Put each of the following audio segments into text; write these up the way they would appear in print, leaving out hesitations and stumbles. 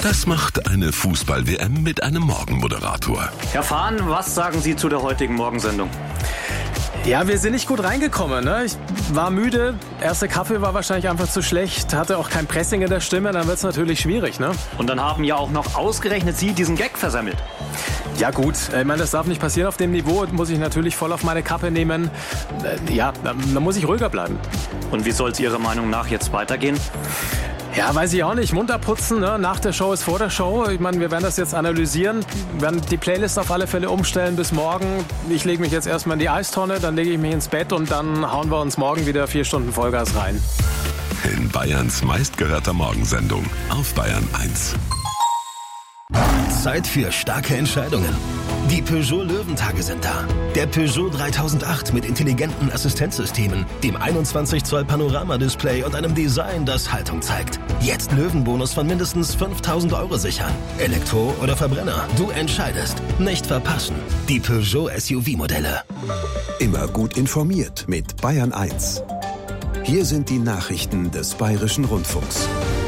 Das macht eine Fußball-WM mit einem Morgenmoderator. Herr Fahn, was sagen Sie zu der heutigen Morgensendung? Ja, wir sind nicht gut reingekommen. Ne? Ich war müde, erster Kaffee war wahrscheinlich einfach zu schlecht, hatte auch kein Pressing in der Stimme, dann wird es natürlich schwierig. Ne? Und dann haben ja auch noch ausgerechnet Sie diesen Gag versemmelt. Ja gut, ich meine, das darf nicht passieren auf dem Niveau, muss ich natürlich voll auf meine Kappe nehmen. Da muss ich ruhiger bleiben. Und wie soll es Ihrer Meinung nach jetzt weitergehen? Ja, weiß ich auch nicht. Munter putzen, ne? Nach der Show ist vor der Show. Ich meine, wir werden das jetzt analysieren, werden die Playlist auf alle Fälle umstellen bis morgen. Ich lege mich jetzt erstmal in die Eistonne, dann lege ich mich ins Bett und dann hauen wir uns morgen wieder 4 Stunden Vollgas rein. In Bayerns meistgehörter Morgensendung auf Bayern 1. Zeit für starke Entscheidungen. Die Peugeot Löwentage sind da. Der Peugeot 3008 mit intelligenten Assistenzsystemen, dem 21 Zoll Panoramadisplay und einem Design, das Haltung zeigt. Jetzt Löwenbonus von mindestens 5.000 € sichern. Elektro oder Verbrenner, du entscheidest. Nicht verpassen. Die Peugeot SUV-Modelle. Immer gut informiert mit Bayern 1. Hier sind die Nachrichten des Bayerischen Rundfunks.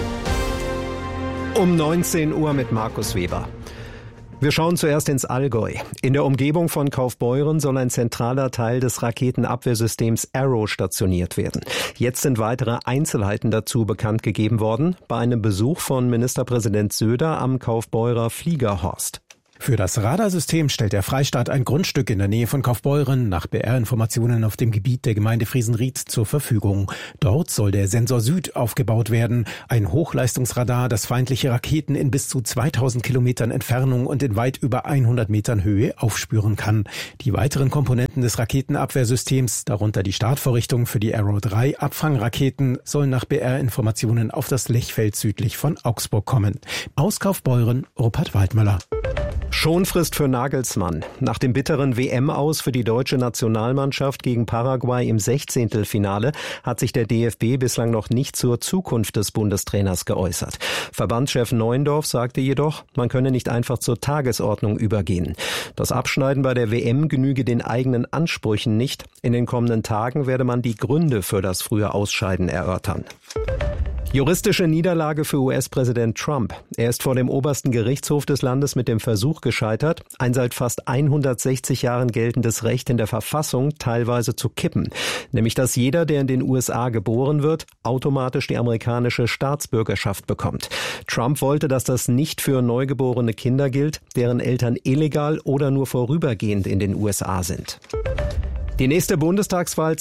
Um 19 Uhr mit Markus Weber. Wir schauen zuerst ins Allgäu. In der Umgebung von Kaufbeuren soll ein zentraler Teil des Raketenabwehrsystems Arrow stationiert werden. Jetzt sind weitere Einzelheiten dazu bekannt gegeben worden bei einem Besuch von Ministerpräsident Söder am Kaufbeurer Fliegerhorst. Für das Radarsystem stellt der Freistaat ein Grundstück in der Nähe von Kaufbeuren nach BR-Informationen auf dem Gebiet der Gemeinde Friesenried zur Verfügung. Dort soll der Sensor Süd aufgebaut werden, ein Hochleistungsradar, das feindliche Raketen in bis zu 2000 Kilometern Entfernung und in weit über 100 Metern Höhe aufspüren kann. Die weiteren Komponenten des Raketenabwehrsystems, darunter die Startvorrichtung für die Arrow 3 Abfangraketen, sollen nach BR-Informationen auf das Lechfeld südlich von Augsburg kommen. Aus Kaufbeuren, Rupert Waldmüller. Schonfrist für Nagelsmann. Nach dem bitteren WM-Aus für die deutsche Nationalmannschaft gegen Paraguay im 16. hat sich der DFB bislang noch nicht zur Zukunft des Bundestrainers geäußert. Verbandschef Neuendorf sagte jedoch, man könne nicht einfach zur Tagesordnung übergehen. Das Abschneiden bei der WM genüge den eigenen Ansprüchen nicht. In den kommenden Tagen werde man die Gründe für das frühe Ausscheiden erörtern. Juristische Niederlage für US-Präsident Trump. Er ist vor dem obersten Gerichtshof des Landes mit dem Versuch gescheitert, ein seit fast 160 Jahren geltendes Recht in der Verfassung teilweise zu kippen. Nämlich, dass jeder, der in den USA geboren wird, automatisch die amerikanische Staatsbürgerschaft bekommt. Trump wollte, dass das nicht für neugeborene Kinder gilt, deren Eltern illegal oder nur vorübergehend in den USA sind. Die nächste Bundestagswahl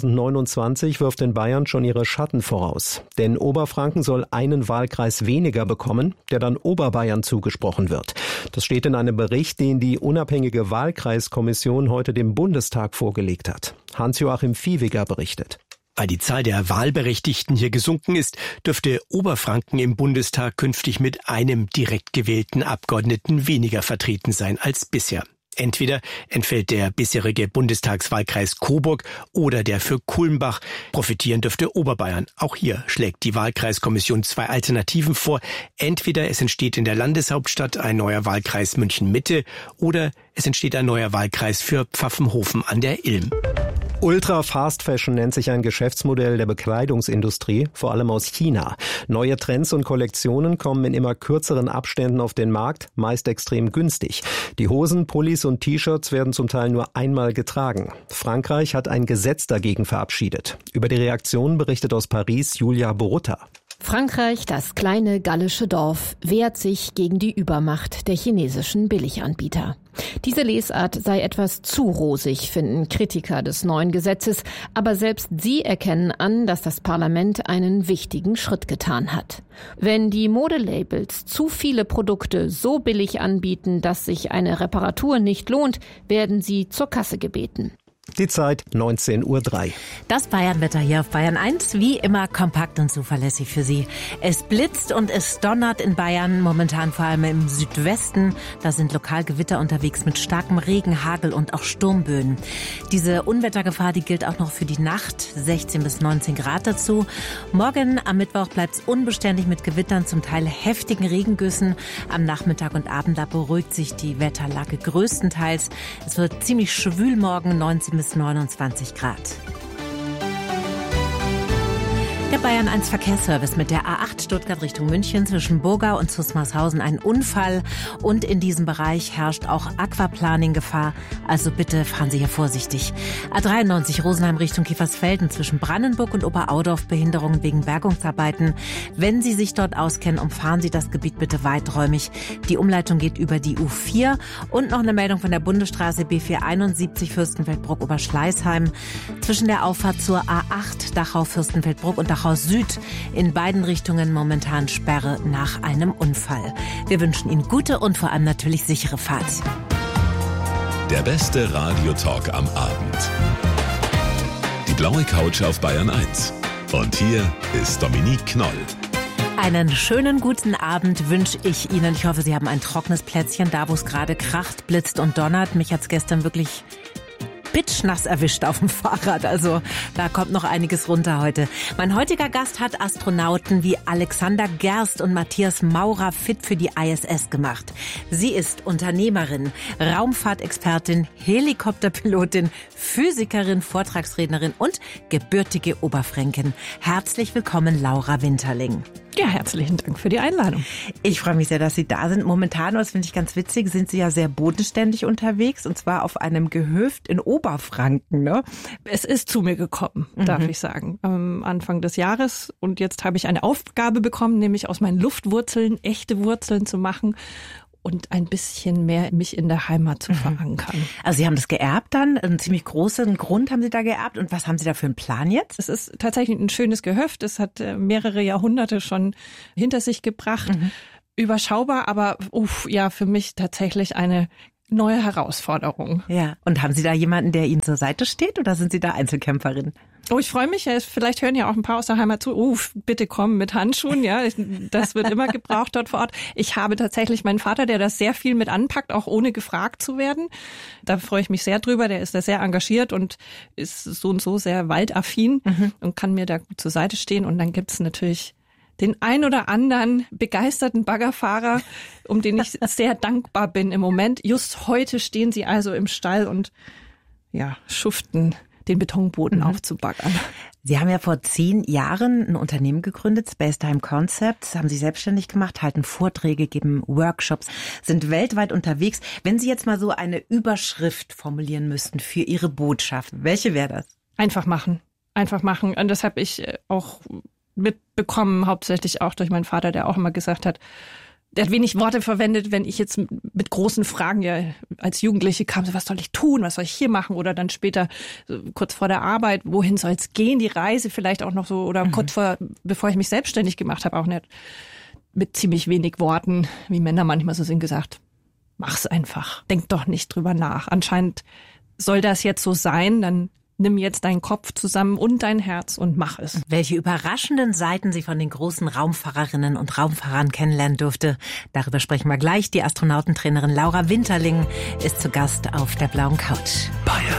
2029 wirft in Bayern schon ihre Schatten voraus. Denn Oberfranken soll einen Wahlkreis weniger bekommen, der dann Oberbayern zugesprochen wird. Das steht in einem Bericht, den die unabhängige Wahlkreiskommission heute dem Bundestag vorgelegt hat. Hans-Joachim Viehweger berichtet. Weil die Zahl der Wahlberechtigten hier gesunken ist, dürfte Oberfranken im Bundestag künftig mit einem direkt gewählten Abgeordneten weniger vertreten sein als bisher. Entweder entfällt der bisherige Bundestagswahlkreis Coburg oder der für Kulmbach. Profitieren dürfte Oberbayern. Auch hier schlägt die Wahlkreiskommission 2 Alternativen vor. Entweder es entsteht in der Landeshauptstadt ein neuer Wahlkreis München-Mitte oder es entsteht ein neuer Wahlkreis für Pfaffenhofen an der Ilm. Ultra Fast Fashion nennt sich ein Geschäftsmodell der Bekleidungsindustrie, vor allem aus China. Neue Trends und Kollektionen kommen in immer kürzeren Abständen auf den Markt, meist extrem günstig. Die Hosen, Pullis und T-Shirts werden zum Teil nur einmal getragen. Frankreich hat ein Gesetz dagegen verabschiedet. Über die Reaktion berichtet aus Paris Julia Borutta. Frankreich, das kleine gallische Dorf, wehrt sich gegen die Übermacht der chinesischen Billiganbieter. Diese Lesart sei etwas zu rosig, finden Kritiker des neuen Gesetzes, aber selbst sie erkennen an, dass das Parlament einen wichtigen Schritt getan hat. Wenn die Modelabels zu viele Produkte so billig anbieten, dass sich eine Reparatur nicht lohnt, werden sie zur Kasse gebeten. Die Zeit 19:03 Uhr. Das Bayernwetter hier auf Bayern 1, wie immer kompakt und zuverlässig für Sie. Es blitzt und es donnert in Bayern, momentan vor allem im Südwesten. Da sind lokal Gewitter unterwegs mit starkem Regen, Hagel und auch Sturmböen. Diese Unwettergefahr, die gilt auch noch für die Nacht, 16 bis 19 Grad dazu. Morgen am Mittwoch bleibt es unbeständig mit Gewittern, zum Teil heftigen Regengüssen. Am Nachmittag und Abend, da beruhigt sich die Wetterlage größtenteils. Es wird ziemlich schwül morgen, 19 bis 29 Grad. Der Bayern 1 Verkehrsservice mit der A8 Stuttgart Richtung München zwischen Burgau und Zusmarshausen ein Unfall und in diesem Bereich herrscht auch Aquaplaning-Gefahr, also bitte fahren Sie hier vorsichtig. A93 Rosenheim Richtung Kiefersfelden zwischen Brandenburg und Oberaudorf Behinderungen wegen Bergungsarbeiten. Wenn Sie sich dort auskennen, umfahren Sie das Gebiet bitte weiträumig. Die Umleitung geht über die U4 und noch eine Meldung von der Bundesstraße B471 Fürstenfeldbruck Oberschleißheim zwischen der Auffahrt zur A8 Dachau-Fürstenfeldbruck und Dachau Süd in beiden Richtungen momentan Sperre nach einem Unfall. Wir wünschen Ihnen gute und vor allem natürlich sichere Fahrt. Der beste Radiotalk am Abend. Die blaue Couch auf Bayern 1. Und hier ist Dominique Knoll. Einen schönen guten Abend wünsche ich Ihnen. Ich hoffe, Sie haben ein trockenes Plätzchen, da wo es gerade kracht, blitzt und donnert. Mich hat's gestern wirklich pitschnass erwischt auf dem Fahrrad. Also da kommt noch einiges runter heute. Mein heutiger Gast hat Astronauten wie Alexander Gerst und Matthias Maurer fit für die ISS gemacht. Sie ist Unternehmerin, Raumfahrtexpertin, Helikopterpilotin, Physikerin, Vortragsrednerin und gebürtige Oberfränkin. Herzlich willkommen, Laura Winterling. Ja, herzlichen Dank für die Einladung. Ich freue mich sehr, dass Sie da sind. Momentan, das finde ich ganz witzig, sind Sie ja sehr bodenständig unterwegs und zwar auf einem Gehöft in Oberfranken, ne? Es ist zu mir gekommen, darf ich sagen, am Anfang des Jahres. Und jetzt habe ich eine Aufgabe bekommen, nämlich aus meinen Luftwurzeln echte Wurzeln zu machen und ein bisschen mehr mich in der Heimat zu verankern. Also Sie haben das geerbt dann, einen ziemlich großen Grund haben Sie da geerbt. Und was haben Sie da für einen Plan jetzt? Es ist tatsächlich ein schönes Gehöft. Es hat mehrere Jahrhunderte schon hinter sich gebracht. Überschaubar, aber für mich tatsächlich eine neue Herausforderung. Ja. Und haben Sie da jemanden, der Ihnen zur Seite steht oder sind Sie da Einzelkämpferin? Oh, ich freue mich. Vielleicht hören ja auch ein paar aus der Heimat zu. Bitte kommen mit Handschuhen. Ja, das wird immer gebraucht dort vor Ort. Ich habe tatsächlich meinen Vater, der das sehr viel mit anpackt, auch ohne gefragt zu werden. Da freue ich mich sehr drüber. Der ist da sehr engagiert und ist so und so sehr waldaffin und kann mir da gut zur Seite stehen. Und dann gibt's natürlich den ein oder anderen begeisterten Baggerfahrer, um den ich sehr dankbar bin im Moment. Just heute stehen sie also im Stall und schuften, den Betonboden aufzubaggern. Sie haben ja vor 10 Jahren ein Unternehmen gegründet, Spacetime Concepts, haben sich selbstständig gemacht, halten Vorträge, geben Workshops, sind weltweit unterwegs. Wenn Sie jetzt mal so eine Überschrift formulieren müssten für Ihre Botschaft, welche wäre das? Einfach machen. Einfach machen. Und das habe ich auch mitbekommen, hauptsächlich auch durch meinen Vater, der auch immer gesagt hat, der hat wenig Worte verwendet, wenn ich jetzt mit großen Fragen als Jugendliche kam, so was soll ich tun, was soll ich hier machen oder dann später so kurz vor der Arbeit, wohin soll es gehen, die Reise vielleicht auch noch so oder kurz bevor ich mich selbstständig gemacht habe, auch nicht mit ziemlich wenig Worten, wie Männer manchmal so sind, gesagt, mach's einfach, denk doch nicht drüber nach. Anscheinend soll das jetzt so sein, dann nimm jetzt deinen Kopf zusammen und dein Herz und mach es. Welche überraschenden Seiten sie von den großen Raumfahrerinnen und Raumfahrern kennenlernen durfte, darüber sprechen wir gleich. Die Astronautentrainerin Laura Winterling ist zu Gast auf der blauen Couch. Bayern